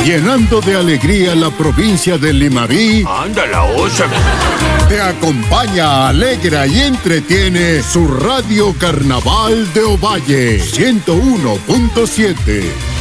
llenando de alegría la provincia de Limarí. ¡Anda la osa! Te acompaña, alegra y entretiene su Radio Carnaval de Ovalle 101.7.